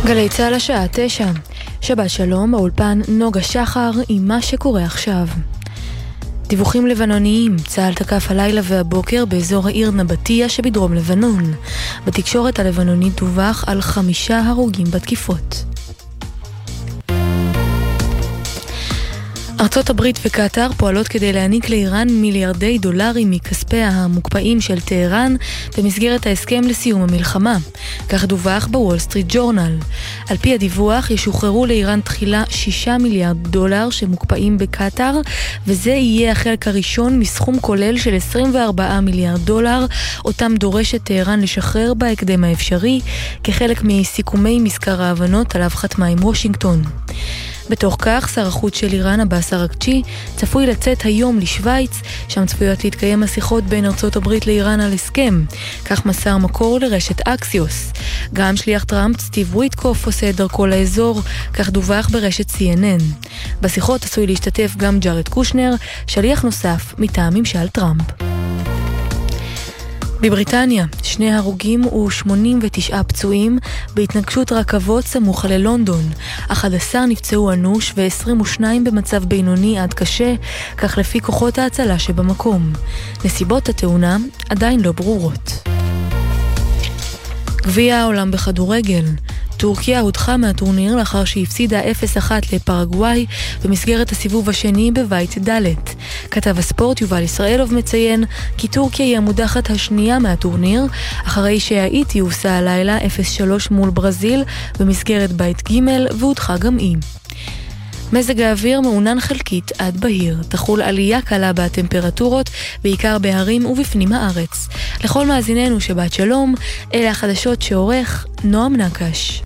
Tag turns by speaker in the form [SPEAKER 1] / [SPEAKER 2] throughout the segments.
[SPEAKER 1] גלי צהל השעה 9. שבת שלום, באולפן נוגה שחר עם מה שקורה עכשיו. דיווחים לבנוניים, צהל תקף הלילה והבוקר באזור העיר נבטיה שבדרום לבנון. בתקשורת הלבנונית דווח על 5 הרוגים בתקיפות. ארצות הברית וקטר פועלות כדי להעניק לאיראן מיליארדי דולרים מכספיה המוקפאים של טהרן במסגרת ההסכם לסיום המלחמה. כך דווח בוול סטריט ג'ורנל. על פי הדיווח ישוחררו לאיראן תחילה 6 מיליארד דולר שמוקפאים בקטר, וזה יהיה החלק הראשון מסכום כולל של 24 מיליארד דולר, אותם דורשת טהרן לשחרר בהקדם האפשרי, כחלק מסיכומי מזכר ההבנות עליו חתמה עם וושינגטון. בתוך כך, שר החוץ של איראן, עבאס אראגצ'י, צפוי לצאת היום לשוויץ, שם צפויות להתקיים השיחות בין ארצות הברית לאיראן על הסכם. כך מסר מקור לרשת אקסיוס. גם שליח טראמפ, סטיב וויטקוף, עושה את דרכו לאזור, כך דווח ברשת CNN. בשיחות עשוי להשתתף גם ג'ארד קושנר, שליח נוסף מטעם ממשל טראמפ. בבריטניה, 2 הרוגים ו89 פצועים בהתנגשות רכבות סמוך ללונדון. 11 נפצעו אנוש ו22 במצב בינוני עד קשה, כך לפי כוחות ההצלה שבמקום. נסיבות התאונה עדיין לא ברורות. גביע העולם בכדורגל. טורקיה הודחה מהטורניר לאחר שהפסידה 0-1 לפרגוואי במסגרת הסיבוב השני בבית ד'. כתב הספורט יובל ישראלוב מציין כי טורקיה היא המודחת השנייה מהטורניר, אחרי שהאיטי הופסה הלילה 0-3 מול ברזיל במסגרת בית ג' והודחה גם היא. מזג האוויר מעונן חלקית עד בהיר. תחול עלייה קלה בטמפרטורות, בעיקר בהרים ובפנים הארץ. לכל מאזיננו שבת שלום, אלה החדשות שעורך נועם נקש.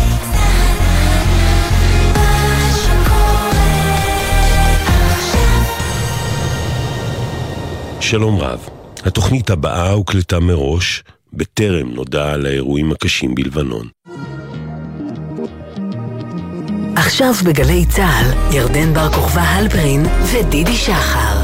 [SPEAKER 2] שלום רב. התוכנית הבאה הוקלטה מראש, בטרם נודע על האירועים הקשים בלבנון.
[SPEAKER 3] עכשיו בגלי צהל, ירדן בר כוכבא הלפרין ודידי שחר.